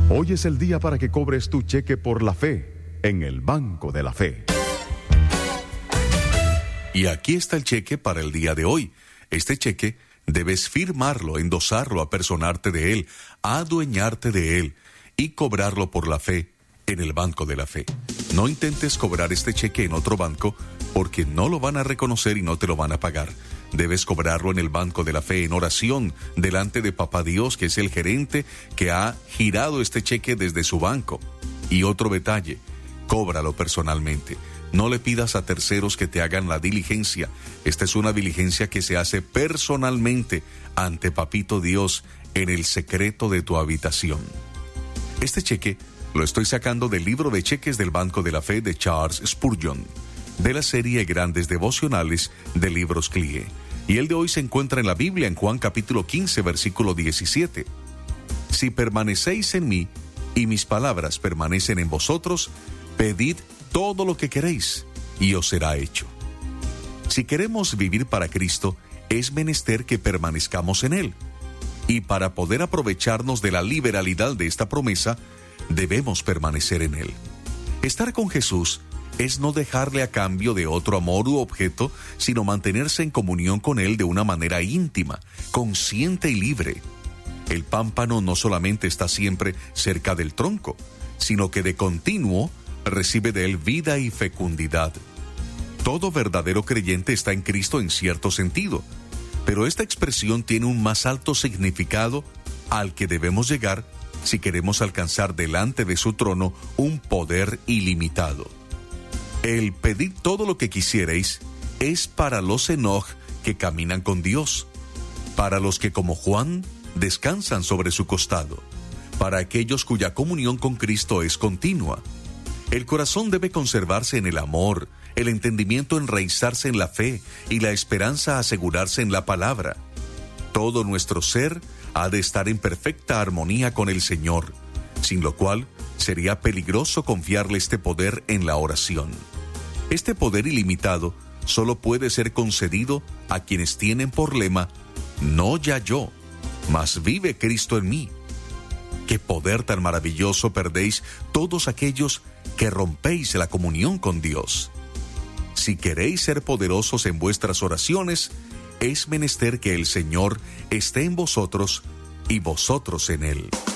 Hoy es el día para que cobres tu cheque por la fe en el Banco de la Fe. Y aquí está el cheque para el día de hoy. Este cheque debes firmarlo, endosarlo, apersonarte de él, adueñarte de él y cobrarlo por la fe en el Banco de la Fe. No intentes cobrar este cheque en otro banco porque no lo van a reconocer y no te lo van a pagar. Debes cobrarlo en el Banco de la Fe en oración delante de Papá Dios, que es el gerente que ha girado este cheque desde su banco. Y otro detalle, cóbralo personalmente. No le pidas a terceros que te hagan la diligencia. Esta es una diligencia que se hace personalmente ante Papito Dios en el secreto de tu habitación. Este cheque lo estoy sacando del libro de cheques del Banco de la Fe de Charles Spurgeon, de la serie Grandes Devocionales de Libros CLIE. Y el de hoy se encuentra en la Biblia en Juan capítulo 15, versículo 17. Si permanecéis en mí y mis palabras permanecen en vosotros, pedid todo lo que queréis y os será hecho. Si queremos vivir para Cristo, es menester que permanezcamos en Él. Y para poder aprovecharnos de la liberalidad de esta promesa, debemos permanecer en Él. Estar con Jesús es no dejarle a cambio de otro amor u objeto, sino mantenerse en comunión con Él de una manera íntima, consciente y libre. El pámpano no solamente está siempre cerca del tronco, sino que de continuo recibe de Él vida y fecundidad. Todo verdadero creyente está en Cristo en cierto sentido, pero esta expresión tiene un más alto significado al que debemos llegar si queremos alcanzar delante de su trono un poder ilimitado. El pedid todo lo que quisierais es para los Enoch que caminan con Dios, para los que como Juan descansan sobre su costado, para aquellos cuya comunión con Cristo es continua. El corazón debe conservarse en el amor, el entendimiento enraizarse en la fe y la esperanza asegurarse en la palabra. Todo nuestro ser ha de estar en perfecta armonía con el Señor, sin lo cual sería peligroso confiarle este poder en la oración. Este poder ilimitado solo puede ser concedido a quienes tienen por lema, no ya yo, mas vive Cristo en mí. ¡Qué poder tan maravilloso perdéis todos aquellos que rompéis la comunión con Dios! Si queréis ser poderosos en vuestras oraciones, es menester que el Señor esté en vosotros y vosotros en Él.